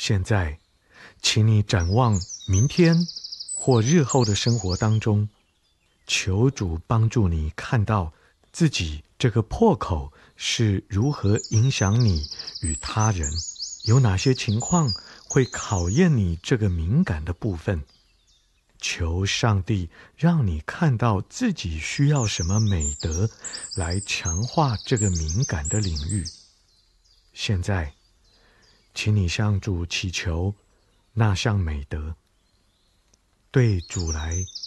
现在，请你展望明天或日后的生活当中，求主帮助你看到自己这个破口是如何影响你与他人，有哪些情况会考验你这个敏感的部分。求上帝让你看到自己需要什么美德来强化这个敏感的领域。现在，请你向主祈求那项美德。对主来